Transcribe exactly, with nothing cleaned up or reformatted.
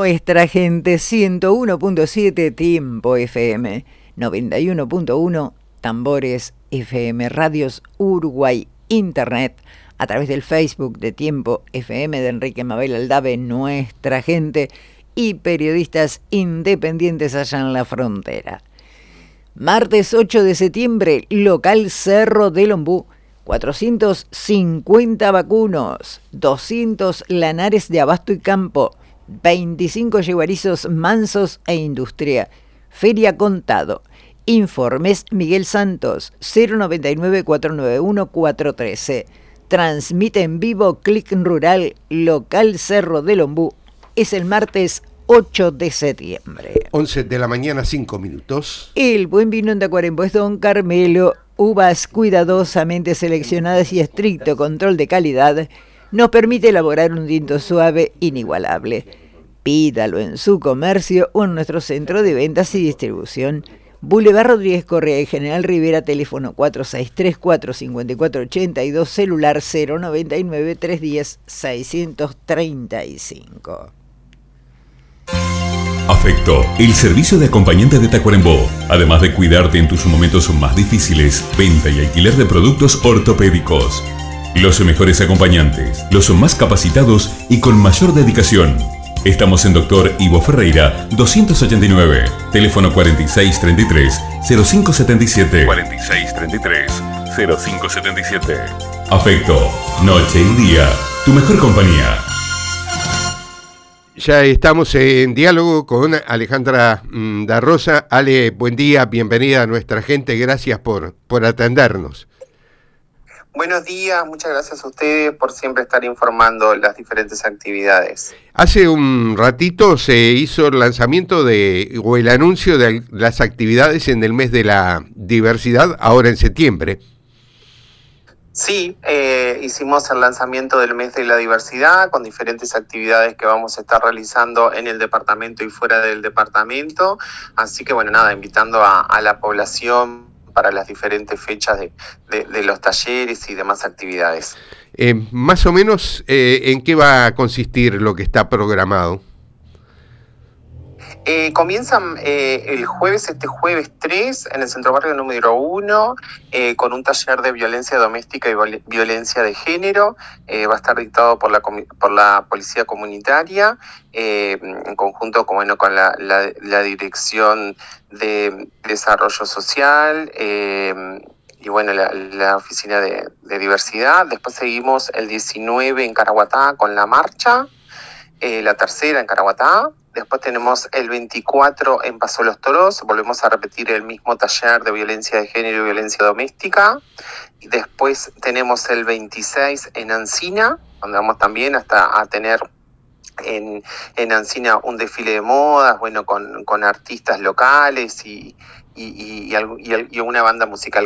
Nuestra Gente, ciento uno punto siete Tiempo F M, noventa y uno punto uno Tambores F M, Radios Uruguay, Internet, a través del Facebook de Tiempo F M de Enrique Mabel Aldave, Nuestra Gente, y periodistas independientes allá en la frontera. Martes ocho de septiembre, local Cerro del Ombú, cuatrocientos cincuenta vacunos, doscientos lanares de abasto y campo, veinticinco yeguarizos mansos e industria, feria contado. Informes Miguel Santos, cero noventa y nueve, cuatrocientos noventa y uno, cuatrocientos trece. Transmite en vivo Clic Rural, local Cerro del Ombú. Es el martes ocho de septiembre. once de la mañana, cinco minutos. El buen vino en Tacuarembó es Don Carmelo. Uvas cuidadosamente seleccionadas y estricto control de calidad nos permite elaborar un tinto suave inigualable. Pídalo en su comercio o en nuestro centro de ventas y distribución. Boulevard Rodríguez Correa y General Rivera, teléfono cuatro seis tres cuatro, cinco cuatro ocho dos, celular cero noventa y nueve, trescientos diez, seiscientos treinta y cinco. Afecto, el servicio de acompañante de Tacuarembó. Además de cuidarte en tus momentos más difíciles, venta y alquiler de productos ortopédicos. Los mejores acompañantes, los más capacitados y con mayor dedicación. Estamos en Doctor Ivo Ferreira, doscientos ochenta y nueve, teléfono cuarenta y seis treinta y tres, cero cinco setenta y siete. cuarenta y seis treinta y tres, cero cinco setenta y siete. Afecto, noche y día, tu mejor compañía. Ya estamos en diálogo con Alejandra Da Rosa. Ale, buen día, bienvenida a Nuestra Gente, gracias por, por atendernos. Buenos días, muchas gracias a ustedes por siempre estar informando las diferentes actividades. Hace un ratito se hizo el lanzamiento de, o el anuncio de las actividades en el mes de la diversidad, ahora en septiembre. Sí, eh, hicimos el lanzamiento del mes de la diversidad con diferentes actividades que vamos a estar realizando en el departamento y fuera del departamento. Así que bueno, nada, invitando a, a la población para las diferentes fechas de, de, de los talleres y demás actividades. Eh, más o menos, eh, ¿en qué va a consistir lo que está programado? Eh, comienzan eh, el jueves, este jueves tres, en el Centro Barrio número uno, eh, con un taller de violencia doméstica y vol- violencia de género. Eh, va a estar dictado por la, comi- por la Policía Comunitaria, eh, en conjunto con, bueno, con la, la, la Dirección de Desarrollo Social, eh, y bueno, la, la Oficina de, de Diversidad. Después seguimos el diecinueve en Caraguatá con la marcha, eh, la tercera en Caraguatá. Después tenemos el veinticuatro en Paso Los Toros, volvemos a repetir el mismo taller de violencia de género y violencia doméstica. Y después tenemos el veintiséis en Ancina, donde vamos también hasta a tener en, en Ancina un desfile de modas, bueno, con, con artistas locales y, y, y, y, y, y una banda musical